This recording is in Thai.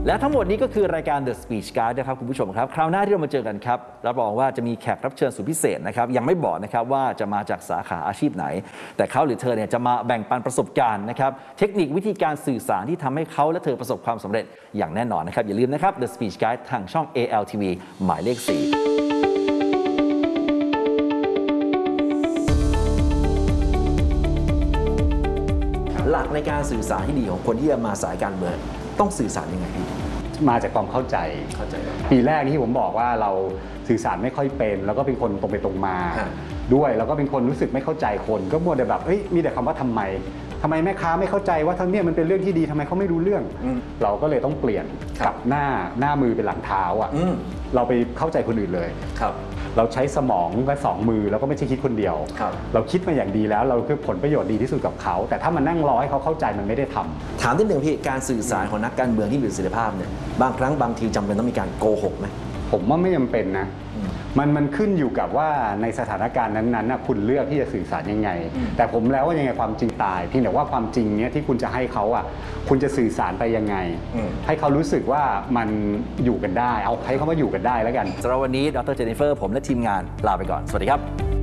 และทั้งหมดนี้ก็คือรายการ The Speech Guide นะครับคุณผู้ชมครับคราวหน้าที่เรามาเจอกันครับรับรองว่าจะมีแขกรับเชิญสุดพิเศษนะครับยังไม่บอกนะครับว่าจะมาจากสาขาอาชีพไหนแต่เขาหรือเธอเนี่ยจะมาแบ่งปันประสบการณ์นะครับเทคนิควิธีการสื่อสารที่ทำให้เขาและเธอประสบความสำเร็จอย่างแน่นอนนะครับอย่าลืมนะครับ The Speech Guide ทางช่อง ALTV หมายเลข 4หลักในการสื่อสารที่ดีของคนที่จะมาสายการเมืองต้องสื่อสารยังไงพี่มาจากความเข้าใจปีแรกที่ผมบอกว่าเราสื่อสารไม่ค่อยเป็นแล้วก็เป็นคนตรงไปตรงมาด้วยแล้วก็เป็นคนรู้สึกไม่เข้าใจคนก็มัวแต่แบบมีแต่คำว่าทำไมแม่ค้าไม่เข้าใจว่าทั้งนี้มันเป็นเรื่องที่ดีทำไมเขาไม่รู้เรื่องเราก็เลยต้องเปลี่ยนกับหน้ามือเป็นหลังเท้าอ่ะเราไปเข้าใจคนอื่นเลยเราใช้สมองและ2 มือแล้วก็ไม่ใช่คิดคนเดียวเราคิดมาอย่างดีแล้วเราคือผลประโยชน์ดีที่สุดกับเขาแต่ถ้ามันนั่งรอให้เขาเข้าใจมันไม่ได้ทำถามนิดนึงพี่การสื่อสารของนักการเมืองที่มีประสิทธิภาพเนี่ยบางครั้งบางทีจำเป็นต้องมีการโกหกไหมผมว่าไม่จำเป็นนะมันขึ้นอยู่กับว่าในสถานการณ์นั้นๆคุณเลือกที่จะสื่อสารยังไงแต่ผมแล้วว่ายังไงความจริงตายเพียงแต่ว่าความจริงเนี้ยที่คุณจะให้เขาคุณจะสื่อสารไปยังไงให้เขารู้สึกว่ามันอยู่กันได้เอาให้เขาว่าอยู่กันได้แล้วกันสำหรับวันนี้ดร.เจนนิเฟอร์ผมและทีมงานลาไปก่อนสวัสดีครับ